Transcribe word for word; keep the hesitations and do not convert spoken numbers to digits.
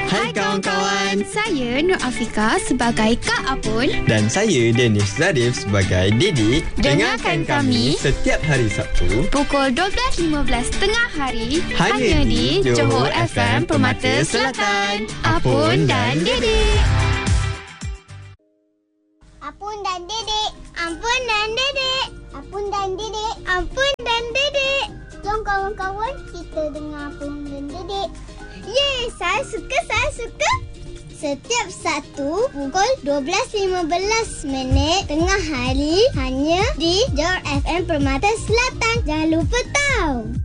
Hai kawan-kawan, saya Nur Afika sebagai Kak Apun dan saya Danish Zarif sebagai Didi. Dengarkan kami setiap hari Sabtu pukul dua belas lima belas tengah hari hanya di Johor F M Permata Selatan. Apun dan Didi. Apun dan Dedek. Ampun dan Dedek. Apun dan Dedek. Ampun dan Dedek. Jom kawan-kawan kita dengar Apun dan Dedek. Yeay, saya suka, saya suka. Setiap Sabtu pukul dua belas lima belas minit tengah hari hanya di Johor F M Permata Selatan. Jangan lupa tahu.